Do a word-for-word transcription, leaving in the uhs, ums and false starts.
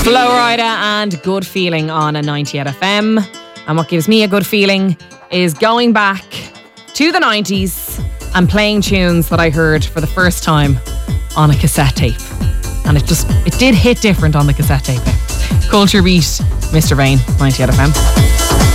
Flo Rida and Good Feeling on a ninety-eight F M. And what gives me a good feeling is going back to the nineties and playing tunes that I heard for the first time on a cassette tape. And it just, it did hit different on the cassette tape. Culture Beat, Mister Vain, ninety-eight F M.